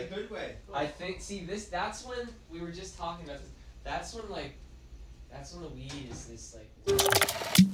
good way. I think. See, that's when we were just talking about this. That's when the weed is this like.